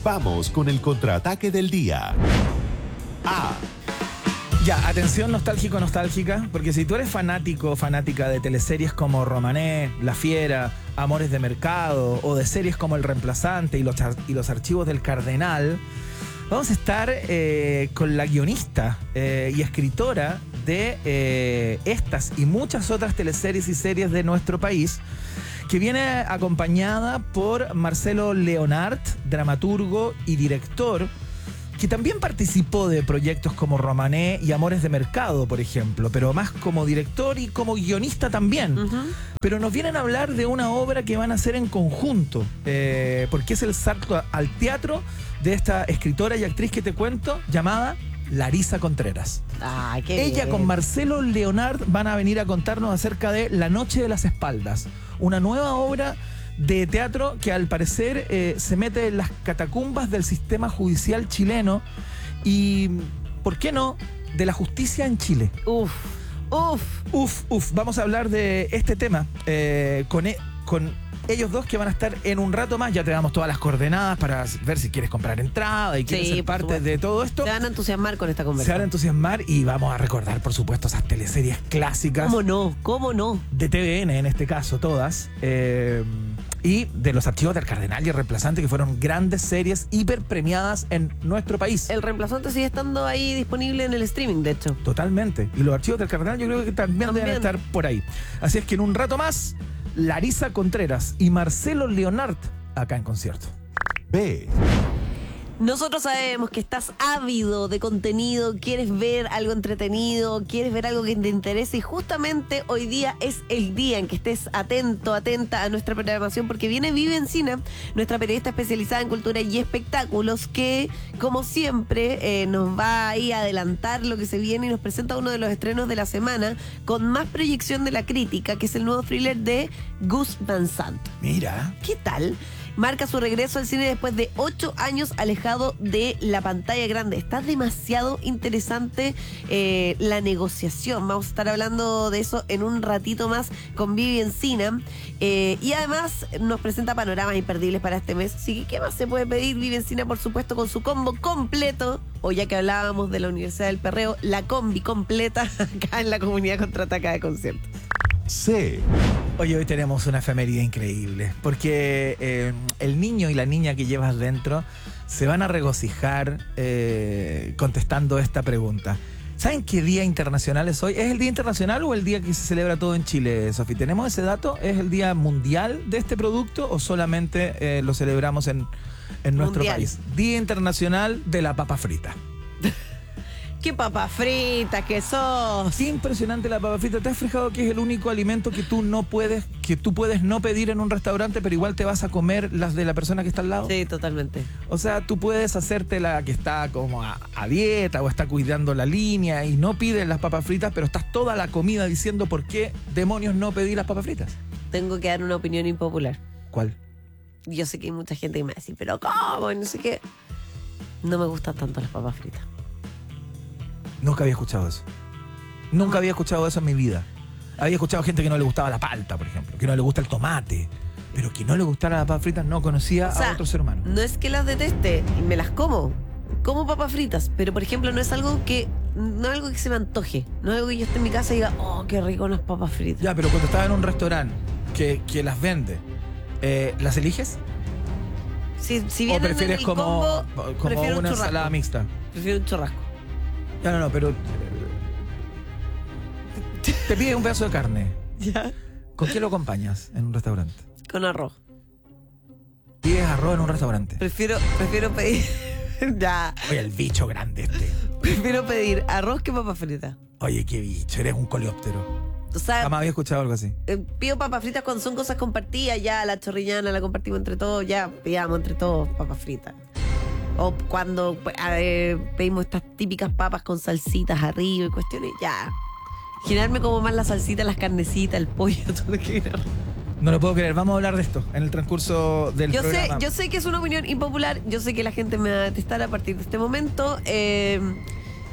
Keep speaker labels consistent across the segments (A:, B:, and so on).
A: Vamos con el contraataque del día.
B: Ya, atención nostálgico, nostálgica, porque si tú eres fanático o fanática de teleseries como Romané, La Fiera, Amores de Mercado, o de series como El Reemplazante y los Archivos del Cardenal, vamos a estar con la guionista y escritora de estas y muchas otras teleseries y series de nuestro país, que viene acompañada por Marcelo Leonard, dramaturgo y director, que también participó de proyectos como Romané y Amores de Mercado, por ejemplo, pero más como director y como guionista también. Pero nos vienen a hablar de una obra que van a hacer en conjunto, porque es el salto al teatro de esta escritora y actriz que te cuento, llamada Larisa Contreras.
C: Qué
B: Ella
C: bien.
B: con Marcelo Leonard van a venir a contarnos acerca de La Noche de las Espaldas, una nueva obra de teatro que al parecer se mete en las catacumbas del sistema judicial chileno y, ¿por qué no?, de la justicia en Chile. Vamos a hablar de este tema con ellos dos, que van a estar en un rato más. Ya te damos todas las coordenadas para ver si quieres comprar entrada y quieres ser parte de todo esto.
C: Se van a entusiasmar con esta
B: Se
C: conversación.
B: van a entusiasmar y vamos a recordar, por supuesto, esas teleseries clásicas.
C: ¿Cómo no?
B: De TVN, en este caso, todas. Y de los Archivos del Cardenal y El Reemplazante, que fueron grandes series hiper premiadas en nuestro país.
C: El Reemplazante sigue estando ahí disponible en el streaming, de hecho.
B: Totalmente. Y los Archivos del Cardenal yo creo que también deben estar por ahí. Así es que en un rato más, Larisa Contreras y Marcelo Leonard acá en concierto.
A: B.
C: Nosotros sabemos que estás ávido de contenido, quieres ver algo entretenido, quieres ver algo que te interese, y justamente hoy día es el día en que estés atento, atenta a nuestra programación, porque viene Vivi Encina, nuestra periodista especializada en cultura y espectáculos, que como siempre nos va ahí a adelantar lo que se viene y nos presenta uno de los estrenos de la semana con más proyección de la crítica, que es el nuevo thriller de Gus Van Sant.
B: Mira.
C: ¿Qué tal? Marca su regreso al cine después de 8 años alejado de la pantalla grande. Está demasiado interesante la negociación. Vamos a estar hablando de eso en un ratito más con Vivi Encina. Y además nos presenta panoramas imperdibles para este mes. Así que, ¿qué más se puede pedir? Vivi Encina, por supuesto, con su combo completo. O ya que hablábamos de la Universidad del Perreo, la combi completa acá en la comunidad Contraataca de Conciertos.
A: C.
B: Oye, hoy tenemos una efeméride increíble, porque el niño y la niña que llevas dentro se van a regocijar contestando esta pregunta. ¿Saben qué día internacional es hoy? ¿Es el día internacional o el día que se celebra todo en Chile, Sofi? ¿Tenemos ese dato? ¿Es el día mundial de este producto o solamente lo celebramos en nuestro
C: Mundial.
B: país? Día internacional de la papa frita.
C: ¡Qué papa frita que sos!
B: Qué impresionante la papa frita. ¿Te has fijado que es el único alimento que tú puedes no pedir en un restaurante, pero igual te vas a comer las de la persona que está al lado?
C: Sí, totalmente.
B: O sea, tú puedes hacerte la que está como a dieta o está cuidando la línea y no pides las papas fritas, pero estás toda la comida diciendo por qué demonios no pedí las papas fritas.
C: Tengo que dar una opinión impopular.
B: ¿Cuál?
C: Yo sé que hay mucha gente que me va a decir, pero ¿cómo? Y no sé qué. No me gustan tanto las papas fritas.
B: Nunca había escuchado eso. Nunca había escuchado eso en mi vida. Había escuchado gente que no le gustaba la palta, por ejemplo, que no le gusta el tomate, pero que no le gustara las papas fritas no conocía
C: O sea,
B: a otro ser humano.
C: No es que las deteste, me las como. Como papas fritas, pero por ejemplo no es algo que se me antoje. No es algo que yo esté en mi casa y diga, oh, qué rico unas papas fritas.
B: Ya, pero cuando estás en un restaurante que las vende, ¿las eliges?
C: Si
B: ¿O
C: bien
B: prefieres
C: en mi
B: como
C: prefiero
B: una
C: un churrasco.
B: ensalada mixta?
C: Prefiero un churrasco.
B: Ya, no, pero te pide un pedazo de carne.
C: ¿Ya?
B: ¿Con qué lo acompañas en un restaurante?
C: Con arroz.
B: Pides arroz en un restaurante.
C: Prefiero pedir. Ya.
B: Oye, el bicho grande este.
C: Prefiero pedir arroz que papas fritas.
B: Oye, qué bicho, eres un coleóptero.
C: O sea,
B: Jamás había escuchado algo así.
C: pido papas fritas cuando son cosas compartidas. Ya la chorrillana la compartimos entre todos. Ya pidamos entre todos papas fritas. O cuando pedimos estas típicas papas con salsitas arriba y cuestiones, ya. Generalmente como más la salsita, las carnecitas, el pollo, todo lo que viene arriba.
B: No lo puedo creer. Vamos a hablar de esto en el transcurso del programa.
C: Yo sé que es una opinión impopular. Yo sé que la gente me va a detestar a partir de este momento.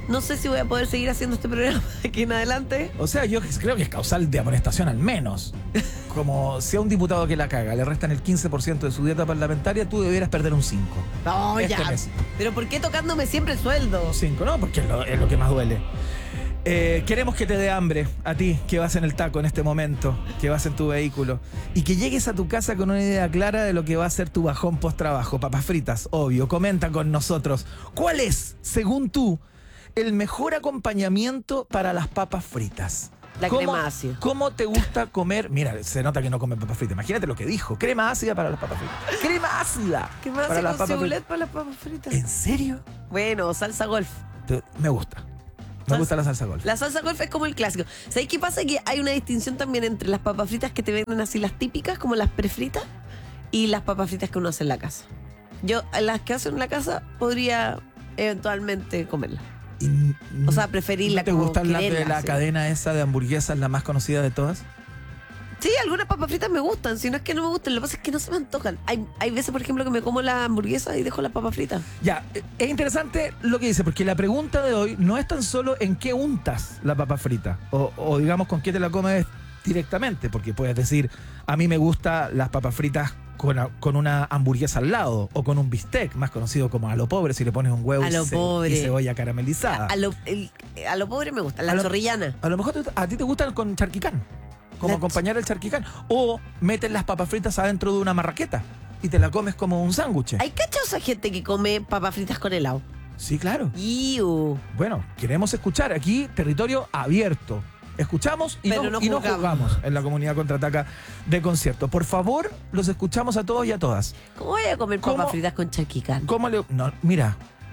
C: No sé si voy a poder seguir haciendo este programa de aquí en adelante.
B: O sea, yo creo que es causal de amonestación al menos. Como si a un diputado que la caga le restan el 15% de su dieta parlamentaria, tú debieras perder un 5.
C: No,
B: Este
C: ya.
B: mes.
C: Pero ¿por qué tocándome siempre el sueldo?
B: Un 5, ¿no? Porque es lo que más duele. Queremos que te dé hambre a ti, que vas en el taco en este momento, que vas en tu vehículo, y que llegues a tu casa con una idea clara de lo que va a ser tu bajón post-trabajo. Papas fritas, obvio. Comenta con nosotros. ¿Cuál es, según tú, el mejor acompañamiento para las papas fritas?
C: La crema ácida.
B: ¿Cómo te gusta comer? Mira, se nota que no come papas fritas. Imagínate lo que dijo. Crema ácida para las papas fritas. ¡Crema ácida!
C: ¿Qué más
B: para
C: hace
B: las
C: con
B: papas
C: cibulet
B: fritas.
C: para las papas fritas?
B: ¿En serio?
C: Bueno, salsa golf.
B: Me gusta. Me gusta la salsa golf.
C: La salsa golf es como el clásico. ¿Sabes qué pasa? Que hay una distinción también entre las papas fritas que te venden así, las típicas, como las prefritas, y las papas fritas que uno hace en la casa. Yo, las que hacen en la casa, podría eventualmente comerlas. O sea, preferirla.
B: ¿No te
C: como
B: gustan las de
C: quererla,
B: la
C: sí.
B: cadena esa de hamburguesas, la más conocida de todas?
C: Sí, algunas papas fritas me gustan. Si no es que no me gustan, lo que pasa es que no se me antojan. Hay veces, por ejemplo, que me como la hamburguesa y dejo las papas fritas.
B: Ya, es interesante lo que dice, porque la pregunta de hoy no es tan solo en qué untas la papa frita, o digamos con qué te la comes directamente, porque puedes decir, a mí me gustan las papas fritas con una hamburguesa al lado, o con un bistec, más conocido como a lo pobre, si le pones un huevo
C: A lo pobre.
B: y cebolla caramelizada.
C: A lo pobre me gusta, la
B: A lo-
C: chorrillana.
B: A lo mejor a ti te gustan con charquicán, como
C: La
B: acompañar el charquicán, o metes las papas fritas adentro de una marraqueta y te la comes como un sándwich.
C: ¿Hay cachos a gente que come papas fritas con helado?
B: Sí, claro.
C: Iu.
B: Bueno, queremos escuchar aquí, territorio abierto. Escuchamos y
C: Pero
B: no
C: no
B: juzgamos
C: juzgamos.
B: en la comunidad Contraataca de concierto. Por favor, los escuchamos a todos y a todas.
C: ¿Cómo voy a comer
B: ¿Cómo?
C: papas fritas con charquicán?
B: ¿Cómo le.? No, mira,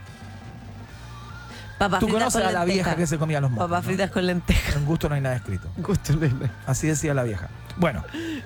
C: Papas
B: tú
C: fritas
B: conoces
C: con
B: a la
C: lenteja.
B: vieja que se comía los mocos.
C: Papas
B: ¿no?
C: fritas con lentejas.
B: En gusto no hay nada escrito. Así decía la vieja. Bueno.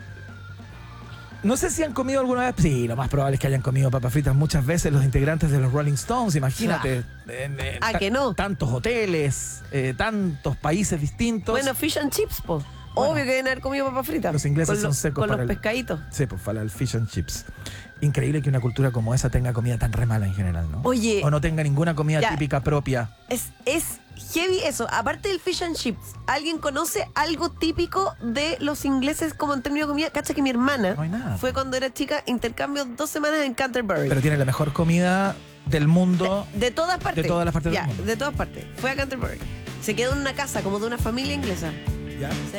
B: No sé si han comido alguna vez. Sí, lo más probable es que hayan comido papas fritas muchas veces los integrantes de los Rolling Stones, imagínate.
C: Que no.
B: Tantos hoteles, tantos países distintos.
C: Bueno, fish and chips, po.
B: Bueno.
C: Obvio que deben haber comido papas fritas.
B: Los ingleses
C: Con
B: son secos
C: Con
B: para
C: los
B: el-
C: pescaditos.
B: Sí, pues para el fish and chips. Increíble que una cultura como esa tenga comida tan re mala en general, ¿no?
C: Oye.
B: O no tenga ninguna comida
C: Ya.
B: típica propia.
C: Es heavy eso. Aparte del fish and chips, ¿alguien conoce algo típico de los ingleses como en términos de comida? Cacha que mi hermana
B: No hay nada.
C: fue cuando era chica, intercambio 2 semanas en Canterbury.
B: Pero tiene la mejor comida del mundo.
C: De todas partes.
B: De todas las partes del
C: Ya,
B: mundo.
C: de todas partes. Fue a Canterbury. Se quedó en una casa como de una familia inglesa.
B: ¿Ya?
C: ¿Sí?